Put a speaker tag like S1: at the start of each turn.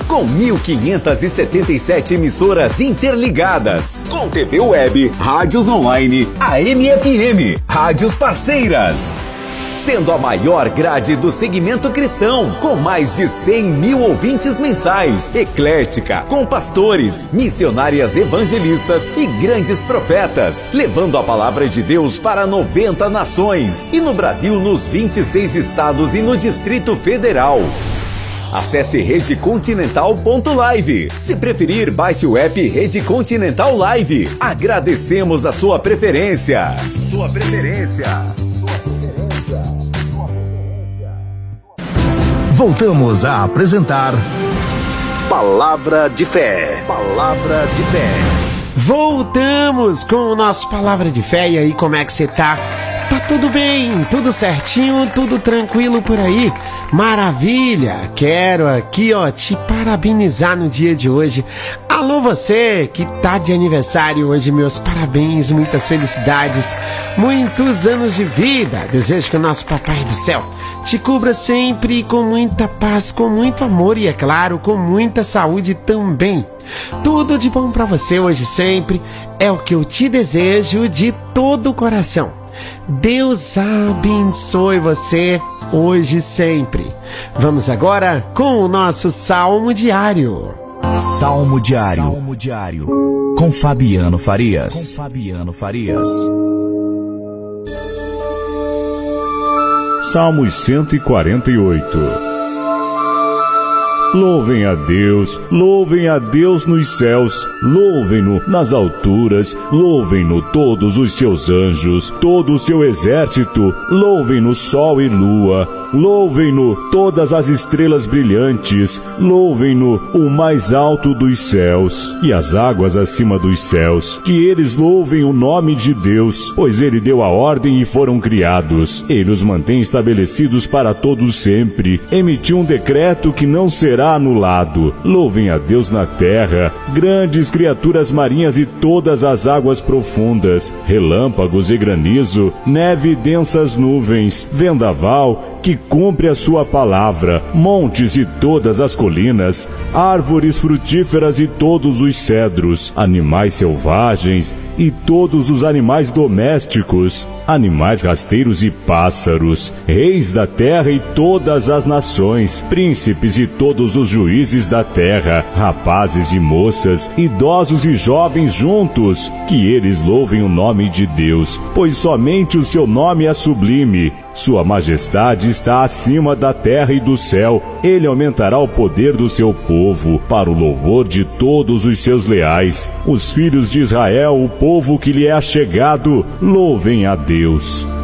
S1: com 1.577 emissoras interligadas, com TV web, rádios online, AM e FM, rádios parceiras. Sendo a maior grade do segmento cristão, com mais de 100 mil ouvintes mensais, eclética, com pastores, missionárias evangelistas e grandes profetas, levando a palavra de Deus para 90 nações, e no Brasil nos 26 estados e no Distrito Federal. Acesse redecontinental.live. Se preferir, baixe o app Rede Continental Live. Agradecemos a sua preferência.
S2: Voltamos a apresentar Palavra de Fé. Palavra de Fé.
S3: Voltamos com o nosso Palavra de Fé. E aí, como é que você tá? Tá tudo bem, tudo certinho, tudo tranquilo por aí? Maravilha! Quero aqui, te parabenizar no dia de hoje. Alô, você que tá de aniversário hoje, meus parabéns, muitas felicidades, muitos anos de vida. Desejo que o nosso Papai do Céu te cubra sempre com muita paz, com muito amor e, é claro, com muita saúde também. Tudo de bom pra você hoje sempre é o que eu te desejo de todo o coração. Deus abençoe você hoje e sempre. Vamos agora com o nosso Salmo Diário.
S2: Salmo Diário. Com Fabiano Farias.
S4: Salmos 148. Louvem a Deus nos céus, louvem-no nas alturas, louvem-no todos os seus anjos, todo o seu exército, louvem-no sol e lua, louvem-no todas as estrelas brilhantes, louvem-no o mais alto dos céus e as águas acima dos céus, que eles louvem o nome de Deus, pois ele deu a ordem e foram criados, ele os mantém estabelecidos para todos sempre, emitiu um decreto que não será anulado. Louvem a Deus na terra, grandes criaturas marinhas e todas as águas profundas, relâmpagos e granizo, neve e densas nuvens, vendaval que cumpre a sua palavra, montes e todas as colinas, árvores frutíferas e todos os cedros, animais selvagens e todos os animais domésticos, animais rasteiros e pássaros, reis da terra e todas as nações, príncipes e todos os juízes da terra, rapazes e moças, idosos e jovens juntos, que eles louvem o nome de Deus, pois somente o seu nome é sublime. Sua majestade está acima da terra e do céu. Ele aumentará o poder do seu povo, para o louvor de todos os seus leais. Os filhos de Israel, o povo que lhe é achegado, louvem a Deus.